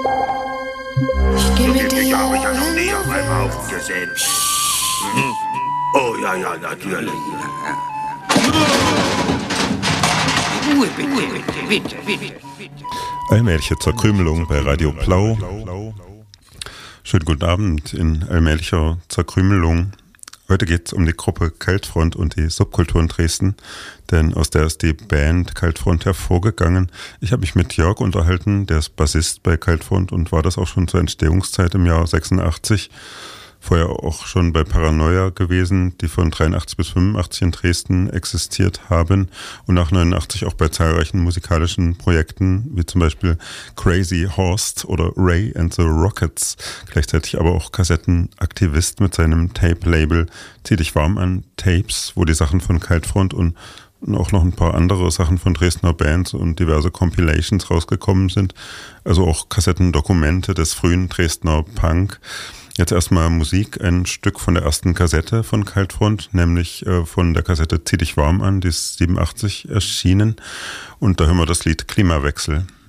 Die habe ich ja noch nie auf einem Haufen gesehen. Oh ja, ja, natürlich. Bitte. Allmähliche Zerkrümelung bei Radio Plau. Schönen guten Abend in allmählicher Zerkrümelung. Heute geht es um die Gruppe Kaltfront und die Subkultur in Dresden, denn aus der ist die Band Kaltfront hervorgegangen. Ich habe mich mit Jörg unterhalten, der ist Bassist bei Kaltfront und war das auch schon zur Entstehungszeit im Jahr 86. Vorher auch schon bei Paranoia gewesen, die von 83 bis 85 in Dresden existiert haben und nach 89 auch bei zahlreichen musikalischen Projekten, wie zum Beispiel Crazy Horst oder Ray and the Rockets, gleichzeitig aber auch Kassettenaktivist mit seinem Tape-Label Zieh dich warm an Tapes, wo die Sachen von Kaltfront und auch noch ein paar andere Sachen von Dresdner Bands und diverse Compilations rausgekommen sind, also auch Kassettendokumente des frühen Dresdner Punk. Jetzt erstmal Musik, ein Stück von der ersten Kassette von Kaltfront, nämlich von der Kassette Zieh dich warm an, die ist 87 erschienen und da hören wir das Lied Klimawechsel.